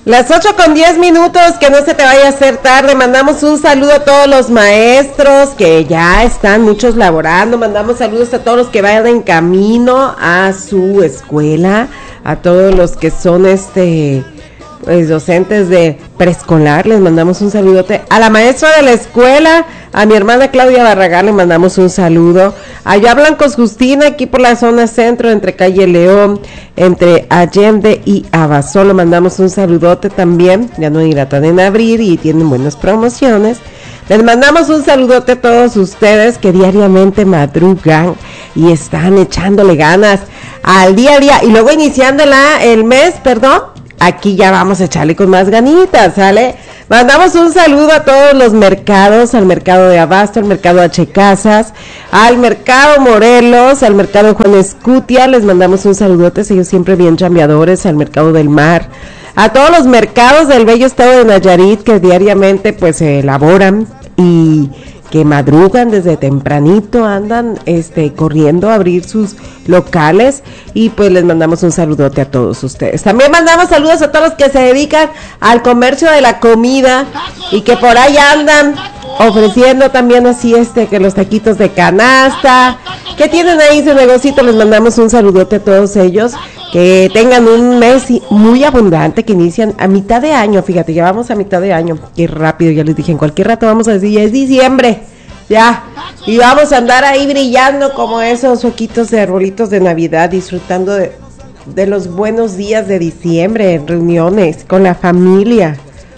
Las 8:10, que no se te vaya a hacer tarde. Mandamos un saludo a todos los maestros que ya están muchos laborando. Mandamos saludos a todos los que vayan en camino a su escuela, a todos los que son pues docentes de preescolar. Les mandamos un saludote a la maestra de la escuela, a mi hermana Claudia Barragán, le mandamos un saludo. Allá Blancos Justina, aquí por la zona centro, entre calle León, entre Allende y Abasolo, mandamos un saludote también. Ya no hidratan en abrir y tienen buenas promociones. Les mandamos un saludote a todos ustedes que diariamente madrugan y están echándole ganas al día a día. Y luego iniciando el mes, aquí ya vamos a echarle con más ganitas, ¿sale? Mandamos un saludo a todos los mercados, al mercado de Abasto, al mercado H. Casas, al mercado Morelos, al mercado Juan Escutia, les mandamos un saludote, ellos siempre bien chambeadores, al mercado del Mar, a todos los mercados del bello estado de Nayarit que diariamente pues se elaboran y que madrugan desde tempranito, andan corriendo a abrir sus locales y pues les mandamos un saludote a todos ustedes. También mandamos saludos a todos los que se dedican al comercio de la comida y que por ahí andan ofreciendo también así que los taquitos de canasta, que tienen ahí su negocito. Les mandamos un saludote a todos ellos, que tengan un mes muy abundante, que inician a mitad de año. Fíjate, ya vamos a mitad de año, qué rápido. Ya les dije, en cualquier rato vamos a decir, ya es diciembre, ya, y vamos a andar ahí brillando como esos foquitos de arbolitos de Navidad, disfrutando de los buenos días de diciembre, en reuniones con la familia.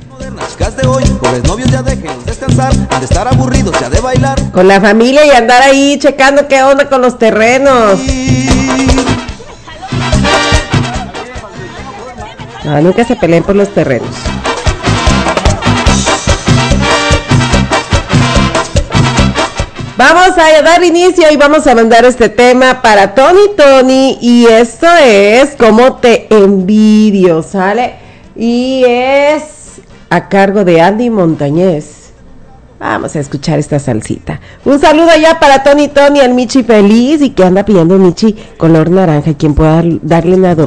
Con la familia y andar ahí checando qué onda con los terrenos. No, nunca se peleen por los terrenos. Vamos a dar inicio y vamos a mandar este tema para Tony, y esto es Cómo te envidio, ¿sale? Y es a cargo de Andy Montañez. Vamos a escuchar esta salsita. Un saludo ya para Tony, al Michi feliz y que anda pidiendo Michi color naranja, quien pueda darle una